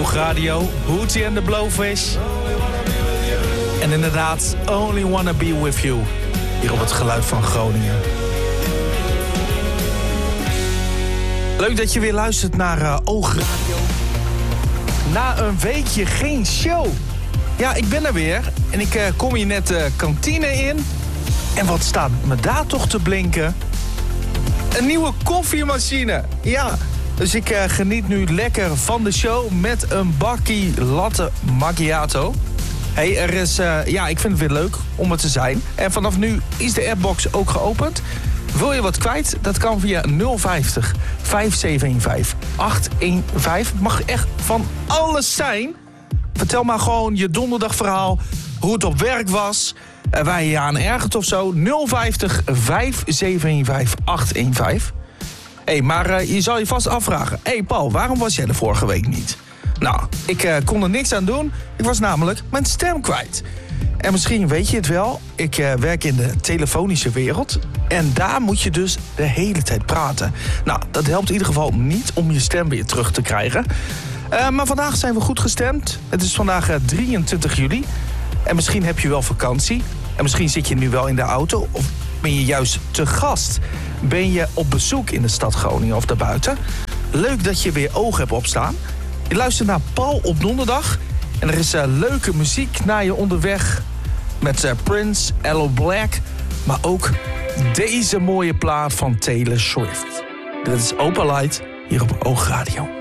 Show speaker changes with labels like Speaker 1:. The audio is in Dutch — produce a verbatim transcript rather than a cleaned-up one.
Speaker 1: Oogradio, Hootie and the Blowfish. En inderdaad, Only Wanna Be With You. Hier op het geluid van Groningen. Leuk dat je weer luistert naar uh, Oogradio. Na een weekje geen show. Ja, ik ben er weer. En ik uh, kom hier net de kantine in. En wat staat me daar toch te blinken? Een nieuwe koffiemachine. Ja, dus ik uh, geniet nu lekker van de show met een bakkie latte macchiato. Hey, er is, uh, ja, ik vind het weer leuk om er te zijn. En vanaf nu is de appbox ook geopend. Wil je wat kwijt? Dat kan via nul vijftig, vijf zeven een vijf, acht een vijf. Het mag echt van alles zijn. Vertel maar gewoon je donderdagverhaal, hoe het op werk was, waar je je aan ergert of zo. nul vijftig, vijf zeven een vijf, acht een vijf. Hé, hey, maar uh, je zal je vast afvragen. Hé hey Paul, waarom was jij de vorige week niet? Nou, ik uh, kon er niks aan doen. Ik was namelijk mijn stem kwijt. En misschien weet je het wel, ik uh, werk in de telefonische wereld. En daar moet je dus de hele tijd praten. Nou, dat helpt in ieder geval niet om je stem weer terug te krijgen. Uh, maar vandaag zijn we goed gestemd. Het is vandaag uh, drieëntwintig juli. En misschien heb je wel vakantie. En misschien zit je nu wel in de auto. Of ben je juist te gast? Ben je op bezoek in de stad Groningen of daarbuiten? Leuk dat je weer oog hebt opstaan. Je luistert naar Paul op donderdag. En er is uh, leuke muziek naar je onderweg. Met uh, Prince, Aloe Black. Maar ook deze mooie plaat van Taylor Swift. Dit is Opalite hier op Oogradio.